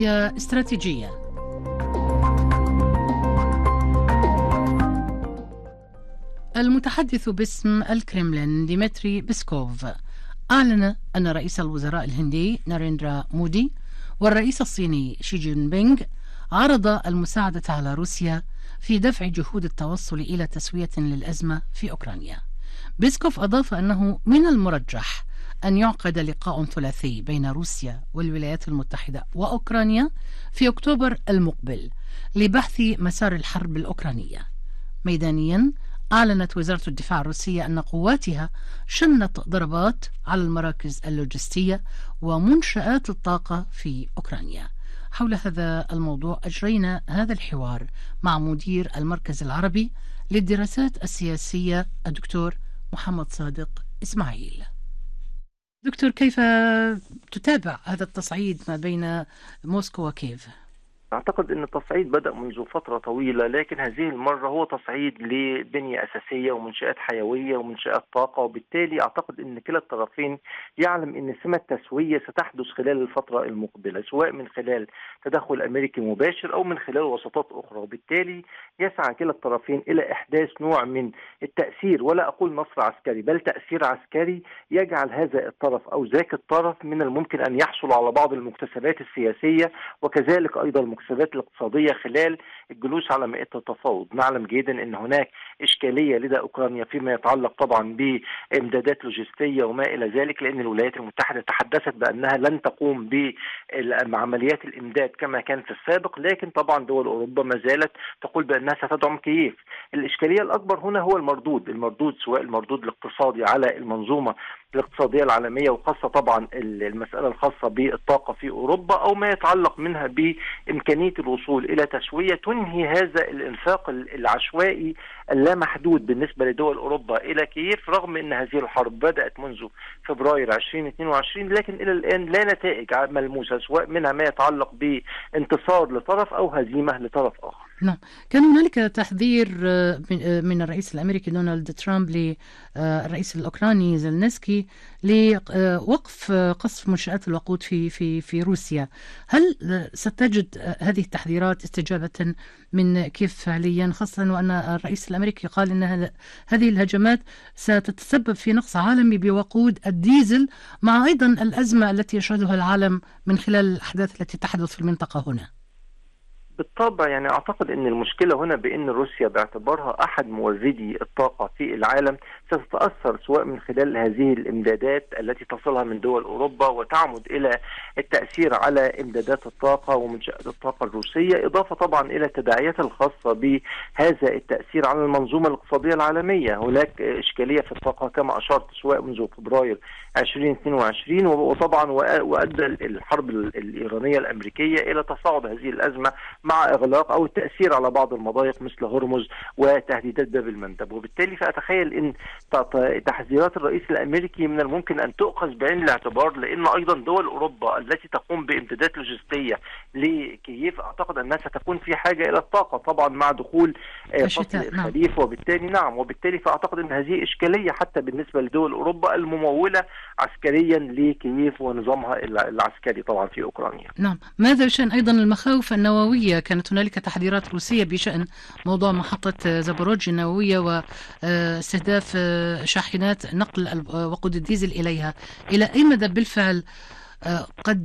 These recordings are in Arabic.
استراتيجية. المتحدث باسم الكرملين ديمتري بيسكوف أعلن أن رئيس الوزراء الهندي ناريندرا مودي والرئيس الصيني شي جين بينغ عرض المساعدة على روسيا في دفع جهود التوصل إلى تسوية للأزمة في أوكرانيا. بيسكوف أضاف أنه من المرجح أن يعقد لقاء ثلاثي بين روسيا والولايات المتحدة وأوكرانيا في أكتوبر المقبل لبحث مسار الحرب الأوكرانية. ميدانيا، أعلنت وزارة الدفاع الروسية أن قواتها شنت ضربات على المراكز اللوجستية ومنشآت الطاقة في أوكرانيا. حول هذا الموضوع أجرينا هذا الحوار مع مدير المركز العربي للدراسات السياسية الدكتور محمد صادق إسماعيل. دكتور، كيف تتابع هذا التصعيد ما بين موسكو وكييف؟ أعتقد أن التصعيد بدأ منذ فترة طويلة، لكن هذه المرة هو تصعيد لبنية أساسية ومنشآت حيوية ومنشآت طاقة، وبالتالي أعتقد أن كلا الطرفين يعلم أن سمة تسوية ستحدث خلال الفترة المقبلة، سواء من خلال تدخل أمريكي مباشر أو من خلال وساطات أخرى، وبالتالي يسعى كلا الطرفين إلى إحداث نوع من التأثير، ولا أقول نصر عسكري بل تأثير عسكري يجعل هذا الطرف أو ذاك الطرف من الممكن أن يحصل على بعض المكتسبات السياسية وكذلك أيضا المكتسبات الاقتصادية خلال الجلوس على مائدة التفاوض. نعلم جيدا أن هناك إشكالية لدى أوكرانيا فيما يتعلق طبعا بإمدادات لوجستية وما إلى ذلك، لأن الولايات المتحدة تحدثت بأنها لن تقوم بعمليات الإمداد كما كان في السابق، لكن طبعا دول أوروبا ما زالت تقول بأنها ستدعم كييف. الإشكالية الأكبر هنا هو المردود سواء المردود الاقتصادي على المنظومة الاقتصادية العالمية، وخاصة طبعا المسألة الخاصة بالطاقة في أوروبا، أو ما يتعلق منها بإمكانية الوصول إلى تسوية تنهي هذا الإنفاق العشوائي اللامحدود بالنسبة لدول أوروبا إلى كييف، رغم أن هذه الحرب بدأت منذ فبراير 2022 لكن إلى الآن لا نتائج ملموسة، سواء منها ما يتعلق بانتصار لطرف أو هزيمة لطرف آخر. نعم، كان هنالك تحذير من الرئيس الأمريكي دونالد ترامب للرئيس الأوكراني زيلينسكي لوقف قصف منشآت الوقود في روسيا. هل ستجد هذه التحذيرات استجابة من كيف فعليا، خاصة وأن الرئيس الأمريكي قال أن هذه الهجمات ستتسبب في نقص عالمي بوقود الديزل، مع أيضا الأزمة التي يشهدها العالم من خلال الأحداث التي تحدث في المنطقة هنا؟ بالطبع أعتقد أن المشكلة هنا بأن روسيا باعتبارها أحد موردي الطاقة في العالم ستتأثر سواء من خلال هذه الإمدادات التي تصلها من دول أوروبا وتعمد إلى التأثير على إمدادات الطاقة ومنشآت الطاقة الروسية، إضافة طبعا إلى التداعيات الخاصة بهذا التأثير على المنظومة الاقتصادية العالمية. هناك إشكالية في الطاقة كما أشرت سواء منذ فبراير 2022، وطبعا وأدى الحرب الإيرانية الأمريكية إلى تصاعد هذه الأزمة مع إغلاق أو التأثير على بعض المضايق مثل هرمز وتهديدات باب المندب. وبالتالي فأتخيل أن تحذيرات الرئيس الأمريكي من الممكن أن تؤخذ بعين الاعتبار، لأن أيضا دول أوروبا التي تقوم بإمدادات لوجستية لكييف أعتقد أنها ستكون في حاجة إلى الطاقة طبعا مع دخول فصل الخريف، وبالتالي فأعتقد أن هذه إشكالية حتى بالنسبة لدول أوروبا الممولة عسكريا لكييف ونظامها العسكري طبعا في أوكرانيا. نعم، ماذا بشأن أيضا المخاوف النووية؟ كانت هنالك تحذيرات روسية بشأن موضوع محطة زابوروجيا النووية واستهداف شاحنات نقل وقود الديزل إليها. إلى أي مدى بالفعل قد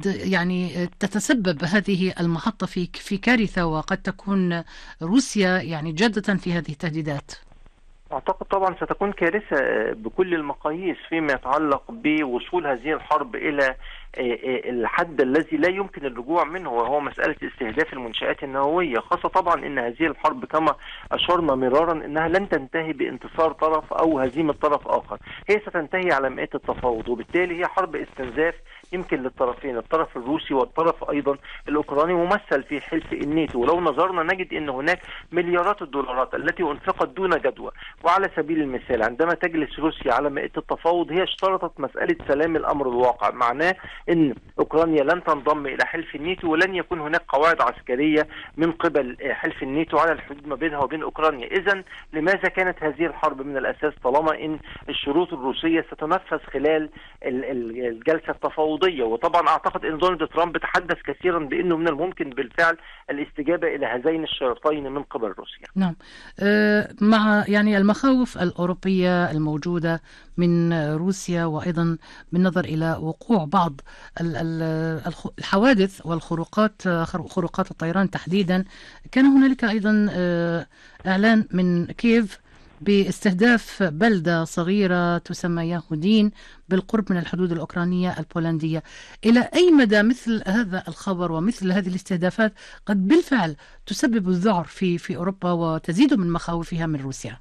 تتسبب هذه المحطة في كارثة، وقد تكون روسيا جادة في هذه التهديدات؟ أعتقد طبعا ستكون كارثة بكل المقاييس فيما يتعلق بوصول هذه الحرب إلى الحد الذي لا يمكن الرجوع منه، وهو مسألة استهداف المنشآت النووية، خاصة طبعا أن هذه الحرب كما أشرنا مرارا أنها لن تنتهي بانتصار طرف أو هزيمة طرف آخر، هي ستنتهي على مائدة التفاوض، وبالتالي هي حرب استنزاف يمكن للطرفين، الطرف الروسي والطرف أيضا الأوكراني ممثل في حلف الناتو. ولو نظرنا نجد أن هناك مليارات الدولارات التي أنفقت دون جدوى. وعلى سبيل المثال عندما تجلس روسيا على مائدة التفاوض هي اشترطت مسألة سلام الأمر الواقع، معناه ان اوكرانيا لن تنضم الى حلف الناتو، ولن يكون هناك قواعد عسكريه من قبل حلف الناتو على الحدود ما بينها وبين اوكرانيا. اذا لماذا كانت هذه الحرب من الاساس طالما ان الشروط الروسيه ستنفذ خلال الجلسه التفاوضيه؟ وطبعا اعتقد ان دونالد ترامب تحدث كثيرا بانه من الممكن بالفعل الاستجابه الى هذين الشرطين من قبل روسيا. نعم. مع يعني المخاوف الاوروبيه الموجوده من روسيا، وايضا بالنظر الى وقوع بعض الحوادث والخروقات، خروقات الطيران تحديدا، كان هنالك ايضا اعلان من كييف باستهداف بلدة صغيرة تسمى يهودين بالقرب من الحدود الأوكرانية البولندية. إلى أي مدى مثل هذا الخبر ومثل هذه الاستهدافات قد بالفعل تسبب الذعر في أوروبا وتزيد من مخاوفها من روسيا؟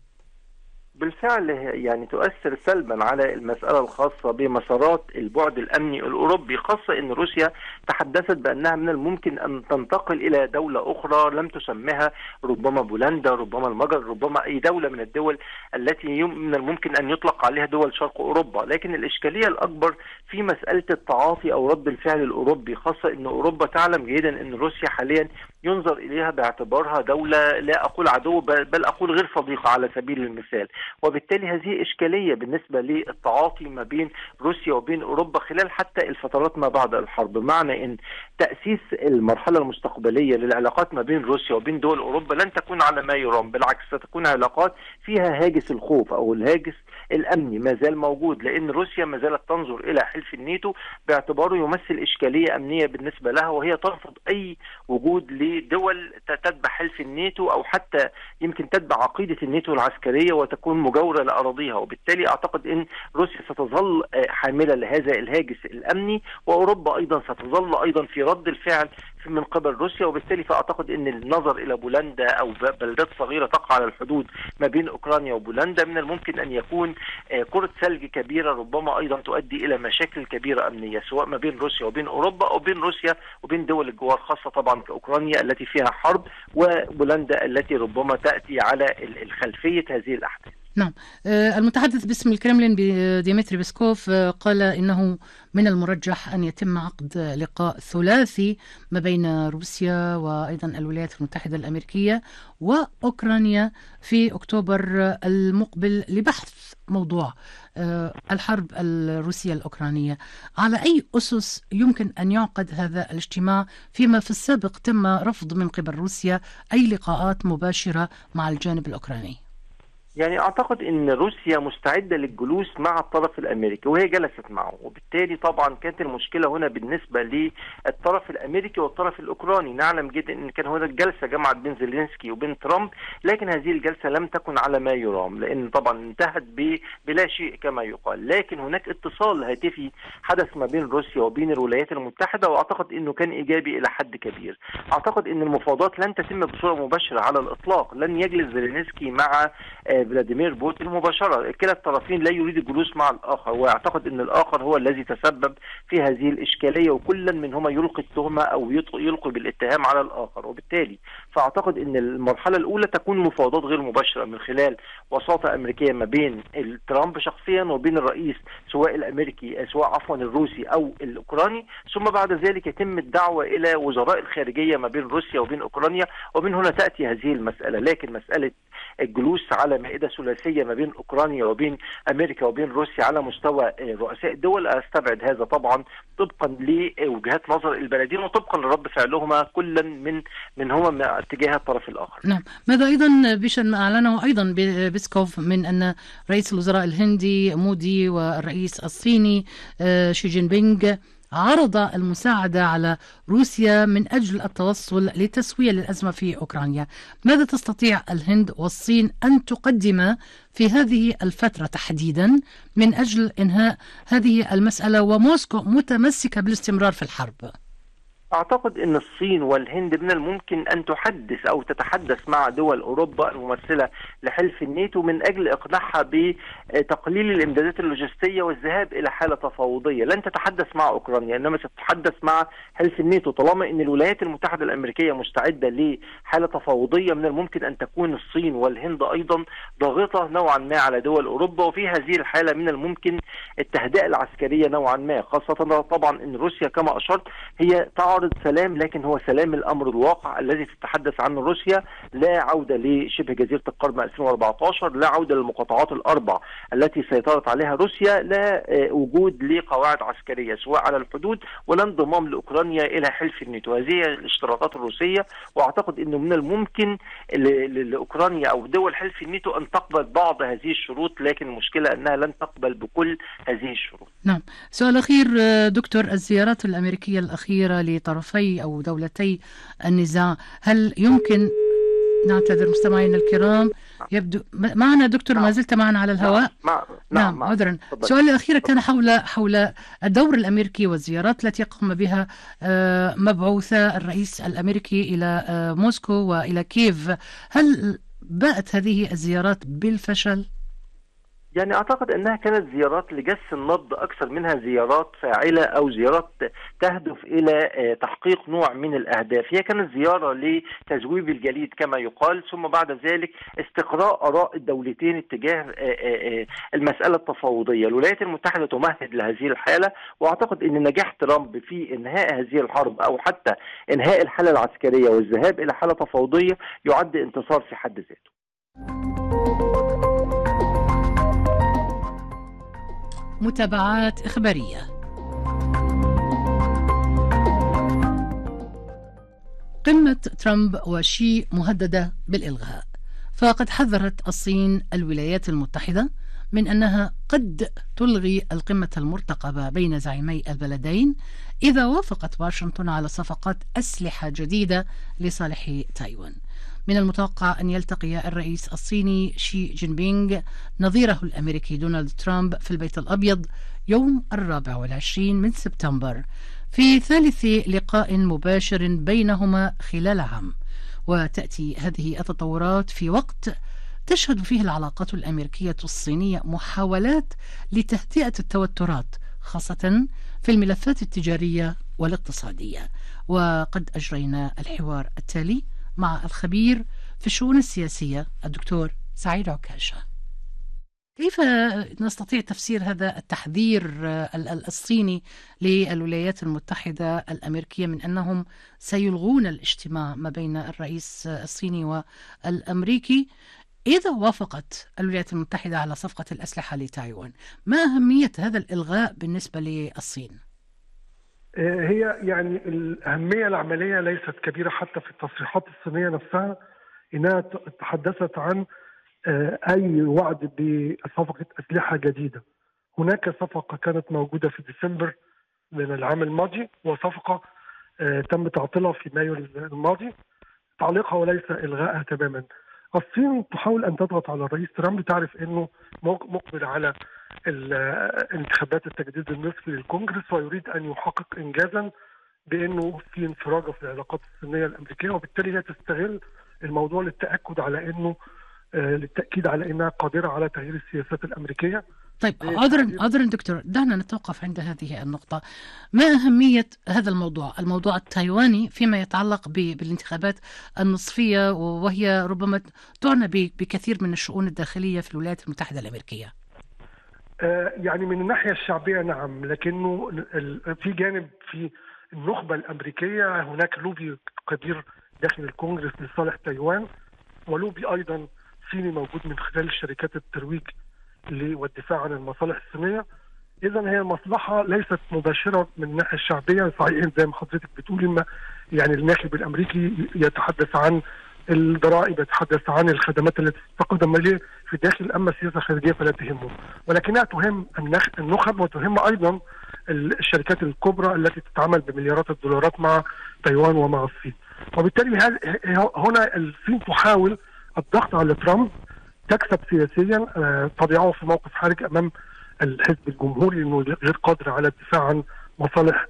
بالفعل يعني تؤثر سلبا على المسألة الخاصة بمسارات البعد الأمني الأوروبي، خاصة أن روسيا تحدثت بأنها من الممكن أن تنتقل إلى دولة أخرى لم تسمها، ربما بولندا، ربما المجر، ربما أي دولة من الدول التي من الممكن أن يطلق عليها دول شرق أوروبا. لكن الإشكالية الأكبر في مسألة التعاطي أو رد الفعل الأوروبي، خاصة أن أوروبا تعلم جيدا أن روسيا حاليا ينظر إليها باعتبارها دولة لا أقول عدو بل أقول غير صديقة على سبيل المثال، وبالتالي هذه إشكالية بالنسبة للتعاطي ما بين روسيا وبين أوروبا خلال حتى الفترات ما بعد الحرب. بمعنى أن تأسيس المرحلة المستقبلية للعلاقات ما بين روسيا وبين دول أوروبا لن تكون على ما يرام، بالعكس ستكون علاقات فيها هاجس الخوف أو الهاجس الأمني ما زال موجود، لأن روسيا ما زالت تنظر إلى حلف الناتو باعتباره يمثل إشكالية أمنية بالنسبة لها، وهي ترفض أي وجود لدول تتبع حلف الناتو أو حتى يمكن تتبع عقيدة الناتو العسكرية وتكون مجاورة لأراضيها. وبالتالي أعتقد أن روسيا ستظل حاملة لهذا الهاجس الأمني، وأوروبا أيضا ستظل أيضا في رد الفعل من قبل روسيا. وبالتالي فأعتقد أن النظر إلى بولندا أو بلدات صغيرة تقع على الحدود ما بين أوكرانيا وبولندا من الممكن أن يكون كرة ثلج كبيرة، ربما أيضا تؤدي إلى مشاكل كبيرة أمنية سواء ما بين روسيا وبين أوروبا أو بين روسيا وبين دول الجوار، خاصة طبعا كأوكرانيا التي فيها حرب وبولندا التي ربما تأتي على خلفية هذه الأحداث. نعم. المتحدث باسم الكرملين ديمتري بيسكوف قال إنه من المرجح أن يتم عقد لقاء ثلاثي ما بين روسيا وأيضا الولايات المتحدة الأمريكية وأوكرانيا في أكتوبر المقبل لبحث موضوع الحرب الروسية الأوكرانية. على أي أسس يمكن أن يعقد هذا الاجتماع فيما في السابق تم رفض من قبل روسيا أي لقاءات مباشرة مع الجانب الأوكراني؟ يعني أعتقد أن روسيا مستعدة للجلوس مع الطرف الأمريكي وهي جلست معه، وبالتالي طبعا كانت المشكلة هنا بالنسبة للطرف الأمريكي والطرف الأوكراني. نعلم جدا أن كان هناك جلسة جمعت بين زيلينسكي وبين ترامب، لكن هذه الجلسة لم تكن على ما يرام لأن طبعا انتهت بلا شيء كما يقال. لكن هناك اتصال هاتفي حدث ما بين روسيا وبين الولايات المتحدة، وأعتقد أنه كان إيجابي إلى حد كبير. أعتقد أن المفاوضات لن تتم بصورة مباشرة على الإطلاق، لن يجلس زيلينسكي مع فلاديمير بوتين مباشرة، كلا الطرفين لا يريد الجلوس مع الآخر، ويعتقد أن الآخر هو الذي تسبب في هذه الإشكالية، وكلا منهما يلقي التهمة أو يلقي بالاتهام على الآخر. وبالتالي فأعتقد أن المرحلة الأولى تكون مفاوضات غير مباشرة من خلال وساطة أمريكية ما بين ترامب شخصيا وبين الرئيس سواء الأمريكي سواء الروسي أو الأوكراني، ثم بعد ذلك يتم الدعوة إلى وزراء الخارجية ما بين روسيا وبين أوكرانيا، ومن هنا تأتي هذه المسألة. لكن مسألة الجلوس على مائدة ثلاثية ما بين أوكرانيا وبين أمريكا وبين روسيا على مستوى رؤساء الدول أستبعد هذا طبعا طبقا لوجهات نظر البلدين وطبقا لرد فعلهما كلا منهما اتجاه الطرف الآخر. نعم. ماذا أيضا بشأن ما أعلنه أيضا بيسكوف من أن رئيس الوزراء الهندي مودي والرئيس الصيني شي جين بينغ عرض المساعدة على روسيا من أجل التوصل لتسوية للأزمة في أوكرانيا. ماذا تستطيع الهند والصين أن تقدم في هذه الفترة تحديدا من أجل إنهاء هذه المسألة وموسكو متمسكة بالاستمرار في الحرب؟ أعتقد أن الصين والهند من الممكن أن تحدث أو تتحدث مع دول أوروبا الممثلة لحلف الناتو من أجل إقناعها بتقليل الإمدادات اللوجستية والذهاب إلى حالة تفاوضية. لن تتحدث مع أوكرانيا، إنما ستتحدث مع حلف الناتو. طالما أن الولايات المتحدة الأمريكية مستعدة لحالة تفاوضية، من الممكن أن تكون الصين والهند أيضا ضاغطة نوعا ما على دول أوروبا، وفي هذه الحالة من الممكن التهدئة العسكرية نوعا ما، خاصة طبعا أن روسيا كما أشرت هي تعرض سلام، لكن هو سلام الامر الواقع الذي تتحدث عنه روسيا. لا عوده لشبه جزيره القرم 2014، لا عوده للمقاطعات الاربع التي سيطرت عليها روسيا، لا وجود لقواعد عسكريه سواء على الحدود ولا انضمام لاوكرانيا الى حلف الناتو. هذه الاشتراطات الروسيه، واعتقد انه من الممكن لاوكرانيا او دول حلف الناتو ان تقبل بعض هذه الشروط، لكن المشكله انها لن تقبل بكل هذه الشروط. نعم. سؤال اخير دكتور، الزيارات الامريكيه الاخيره لطرفي أو دولتي النزاع، هل يمكن نعتذر مستمعينا الكرام، يبدو معنا دكتور، ما زلت معنا على الهواء؟ نعم عذرا. سؤالي الأخير كان حول الدور الأمريكي والزيارات التي قام بها مبعوث الرئيس الأمريكي إلى موسكو وإلى كييف. هل باءت هذه الزيارات بالفشل؟ يعني أعتقد أنها كانت زيارات لجس النبض أكثر منها زيارات فاعلة أو زيارات تهدف إلى تحقيق نوع من الأهداف. هي كانت زيارة لتزويب الجليد كما يقال، ثم بعد ذلك استقراء آراء الدولتين اتجاه المسألة التفاوضية. الولايات المتحدة تمهد لهذه الحالة، وأعتقد أن نجاح ترامب في إنهاء هذه الحرب أو حتى إنهاء الحالة العسكرية والذهاب إلى حالة تفاوضية يعد انتصار في حد ذاته. متابعات إخبارية. قمة ترامب وشي مهددة بالإلغاء، فقد حذرت الصين الولايات المتحدة من أنها قد تلغي القمة المرتقبة بين زعيمي البلدين إذا وافقت واشنطن على صفقات أسلحة جديدة لصالح تايوان. من المتوقع أن يلتقي الرئيس الصيني شي جين بينغ نظيره الأمريكي دونالد ترامب في البيت الأبيض يوم 24 من سبتمبر في ثالث لقاء مباشر بينهما خلال عام. وتأتي هذه التطورات في وقت تشهد فيه العلاقات الأمريكية الصينية محاولات لتهدئة التوترات، خاصة في الملفات التجارية والاقتصادية. وقد أجرينا الحوار التالي مع الخبير في الشؤون السياسية الدكتور سعيد عكاشة. كيف نستطيع تفسير هذا التحذير الصيني للولايات المتحدة الأمريكية من أنهم سيلغون الاجتماع ما بين الرئيس الصيني والأمريكي إذا وافقت الولايات المتحدة على صفقة الأسلحة لتايوان؟ ما أهمية هذا الإلغاء بالنسبة للصين؟ هي يعني الأهمية العملية ليست كبيرة حتى في التصريحات الصينية نفسها، إنها تحدثت عن أي وعد بصفقة أسلحة جديدة. هناك صفقة كانت موجودة في ديسمبر من العام الماضي، وصفقة تم تعطيلها في مايو الماضي، تعليقها وليس إلغائها تماما. الصين تحاول أن تضغط على الرئيس ترامب، تعرف أنه مقبل على انتخابات التجديد النصفي للكونغرس، ويريد أن يحقق إنجازا بأنه في انفراجة في العلاقات الصينية الأمريكية، وبالتالي هي تستغل الموضوع للتأكيد على أنها قادرة على تغيير السياسات الأمريكية. طيب عذرا دكتور، دعنا نتوقف عند هذه النقطة. ما أهمية هذا الموضوع التايواني فيما يتعلق بالانتخابات النصفية، وهي ربما تعنى بكثير من الشؤون الداخلية في الولايات المتحدة الأمريكية؟ يعني من الناحية الشعبية نعم، لكنه في جانب في النخبة الأمريكية هناك لوبي كبير داخل الكونغرس لصالح تايوان، ولوبي أيضا صيني موجود من خلال شركات الترويج والدفاع عن المصالح الصينية. إذا هي مصلحة ليست مباشرة من الناحية الشعبية. صحيح زي ما حضرتك بتقولي، يعني الناخب الأمريكي يتحدث عن الضرائب، يتحدث عن الخدمات التي تستقدم ليه في الداخل، أما السياسة الخارجية فلا تهمه، ولكنها تهم النخب وتهم أيضا الشركات الكبرى التي تتعامل بمليارات الدولارات مع تايوان ومع الصين. وبالتالي هنا الصين تحاول الضغط على ترامب تكسب سياسيا، تضعه في موقف حرج أمام الحزب الجمهوري، أنه غير قادر على الدفاع عن مصالح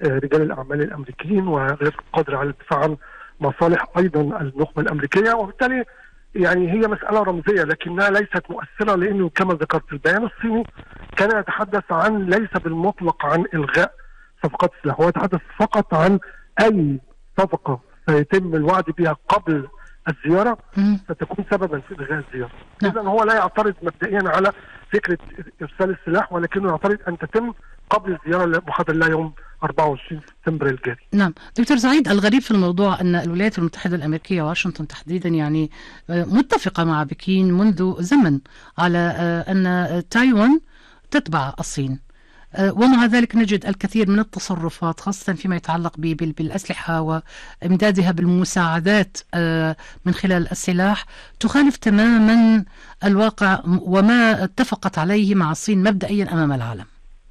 رجال الأعمال الأمريكيين وغير قادر على الدفاع عن مصالح أيضا النخبة الأمريكية. وبالتالي يعني هي مسألة رمزية لكنها ليست مؤثرة، لأنه كما ذكرت البيان الصيني كان يتحدث عن ليس بالمطلق عن إلغاء صفقات السلاح، هو يتحدث فقط عن أي صفقة سيتم الوعد بها قبل الزيارة ستكون سببا في إلغاء الزيارة. إذا هو لا يعترض مبدئيا على فكرة إرسال السلاح، ولكنه يعترض أن تتم قبل الزيارة المحددة لها يوم 24 سبتمبر الجاري. نعم دكتور سعيد، الغريب في الموضوع أن الولايات المتحدة الأمريكية واشنطن تحديدا يعني متفقة مع بكين منذ زمن على أن تايوان تتبع الصين، ومع ذلك نجد الكثير من التصرفات خاصة فيما يتعلق بالأسلحة وإمدادها بالمساعدات من خلال السلاح تخالف تماما الواقع وما اتفقت عليه مع الصين مبدئيا أمام العالم.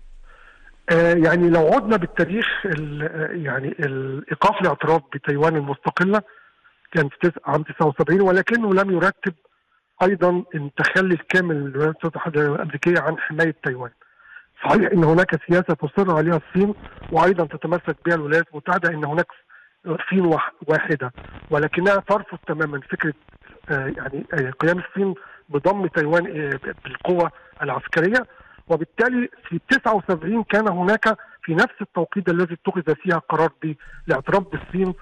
يعني لو عدنا بالتاريخ يعني الإيقاف الاعتراف بتايوان المستقلة كان في عام 79، ولكنه لم يرتب أيضا التخلي الكامل للولايات المتحدة الأمريكية عن حماية تايوان. صحيح ان هناك سياسه تصر عليها الصين وايضا تتمسك بها الولايات المتحده ان هناك صين واحده، ولكنها ترفض تماما فكره يعني قيام الصين بضم تايوان بالقوه العسكريه. وبالتالي في 79 كان هناك في نفس التوقيت الذي اتخذ فيها قرار بالاعتراف بالصين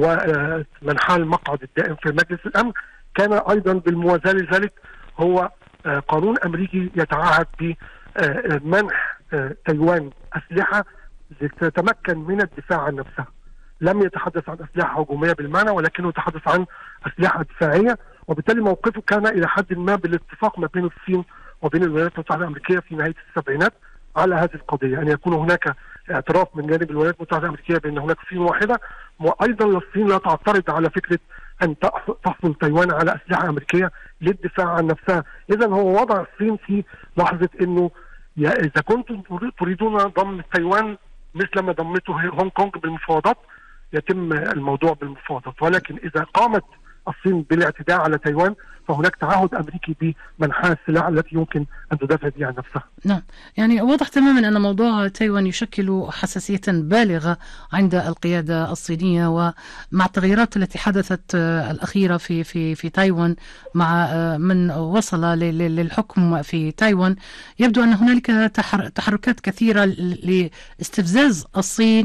ومنحها المقعد الدائم في مجلس الامن، كان ايضا بالموازاه لذلك هو قانون امريكي يتعهد ب منح تايوان أسلحة لتتمكن من الدفاع عن نفسها. لم يتحدث عن أسلحة هجومية بالمعنى، ولكنه يتحدث عن أسلحة دفاعية. وبالتالي موقفه كان إلى حد ما بالاتفاق ما بين الصين وبين الولايات المتحدة الأمريكية في نهاية السبعينات على هذه القضية، أن يكون هناك اعتراف من جانب الولايات المتحدة الأمريكية بأن هناك صين واحدة، وأيضا الصين لا تعترض على فكرة أن تحصل تايوان على أسلحة أمريكية للدفاع عن نفسها. إذا هو وضع الصين في لحظة أنه إذا كنتم تريدون ضم تايوان مثل ما ضمته هونغ كونغ بالمفاوضات يتم الموضوع بالمفاوضات، ولكن إذا قامت الصين بالاعتداء على تايوان فهناك تعهد أمريكي بمنحها السلاح التي يمكن أن تدافع بها عن نفسها. نعم، يعني واضح تماما أن موضوع تايوان يشكل حساسية بالغة عند القيادة الصينية، ومع التغييرات التي حدثت الأخيرة في تايوان مع من وصل للحكم في تايوان، يبدو أن هنالك تحركات كثيرة لاستفزاز الصين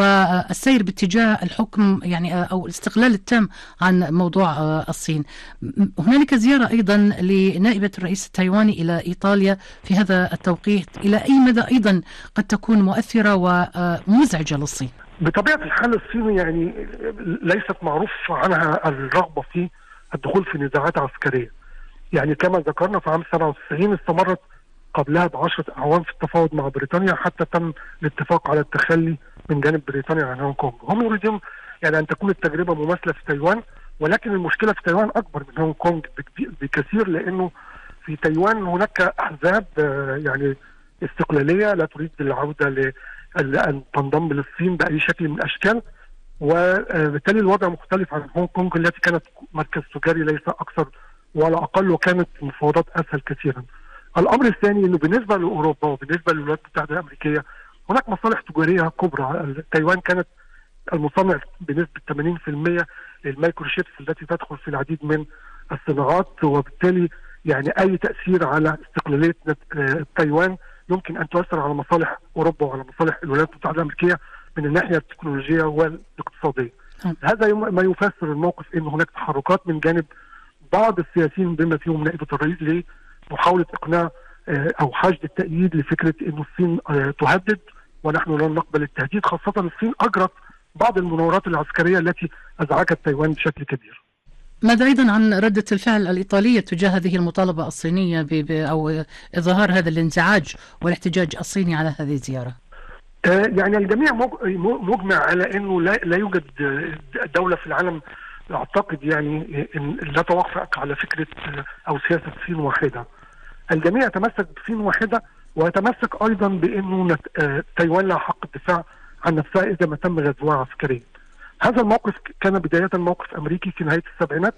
والسير باتجاه الحكم يعني أو الاستقلال التام عن موضوع الصين. هنالك زيارة أيضا لنائبة الرئيس التايواني إلى إيطاليا في هذا التوقيت، إلى أي مدى أيضا قد تكون مؤثرة ومزعجة للصين؟ بطبيعة الحال الصين يعني ليست معروف عنها الرغبة في الدخول في نزاعات عسكرية. يعني كما ذكرنا في عام 97 استمرت قبلها ب10 أعوام في التفاوض مع بريطانيا حتى تم الاتفاق على التخلي من جانب بريطانيا عن هونغ كونغ. هم يريدون يعني أن تكون التجربة مماثلة في تايوان، ولكن المشكلة في تايوان أكبر من هونغ كونغ بكثير، لأنه في تايوان هناك أحزاب يعني استقلالية لا تريد العودة لأن تنضم للصين بأي شكل من الأشكال، وبالتالي الوضع مختلف عن هونغ كونغ التي كانت مركز تجاري ليس أكثر ولا أقل، وكانت المفاوضات أسهل كثيرا. الأمر الثاني أنه بالنسبة لأوروبا وبالنسبة للولايات المتحدة الأمريكية هناك مصالح تجارية كبرى. تايوان كانت المصنع بنسبة 80% للمايكروشيبس التي تدخل في العديد من الصناعات، وبالتالي يعني أي تأثير على استقلالية تايوان يمكن أن تؤثر على مصالح أوروبا وعلى مصالح الولايات المتحدة الأمريكية من الناحية التكنولوجية والاقتصادية. هذا ما يفسر الموقف أن هناك تحركات من جانب بعض السياسيين بما فيهم نائبة الرئيس لمحاولة إقناع أو حشد التأييد لفكرة أن الصين تهدد ونحن لن نقبل التهديد، خاصة الصين أجرت بعض المناورات العسكرية التي أزعجت تايوان بشكل كبير. ماذا أيضا عن ردة الفعل الإيطالية تجاه هذه المطالبة الصينية أو إظهار هذا الانزعاج والاحتجاج الصيني على هذه الزيارة؟ يعني الجميع مجمع على أنه لا يوجد دولة في العالم أعتقد يعني إن لا توافق على فكرة أو سياسة صين واحدة. الجميع يتمسك بصين واحدة ويتمسك أيضا بأنه تايوان لها حق الدفاع عن نفسها إذا ما تم غزوها عسكريا. هذا الموقف كان بداية موقف أمريكي في نهاية السبعينات،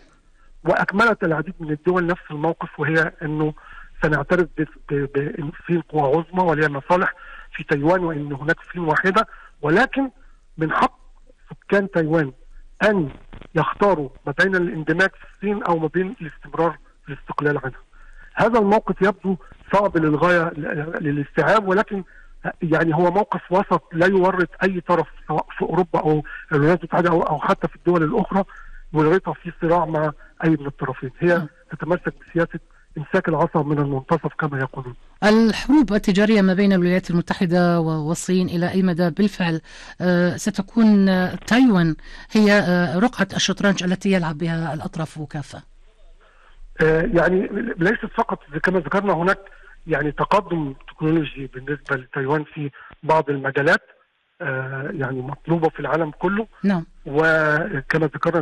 وأكملت العديد من الدول نفس الموقف، وهي أنه سنعترف بأن الصين قوى عظمى ولها مصالح في تايوان وأن هناك صين واحدة ولكن من حق سكان تايوان أن يختاروا ما بين الاندماج في الصين أو ما بين الاستمرار في الاستقلال عنها. هذا الموقف يبدو صعب للغاية للاستيعاب، ولكن يعني هو موقف وسط لا يورط أي طرف سواء في أوروبا أو الولايات المتحدة أو حتى في الدول الأخرى يورطها في صراع مع أي من الطرفين. هي تتمسك بسياسة إمساك العصا من المنتصف كما يقولون. الحروب التجارية ما بين الولايات المتحدة والصين إلى أي مدى بالفعل ستكون تايوان هي رقعة الشطرنج التي يلعب بها الأطراف كافة؟ يعني ليست فقط كما ذكرنا، هناك يعني تقدم تكنولوجي بالنسبة لتايوان في بعض المجالات يعني مطلوبة في العالم كله. نعم. وكما ذكرنا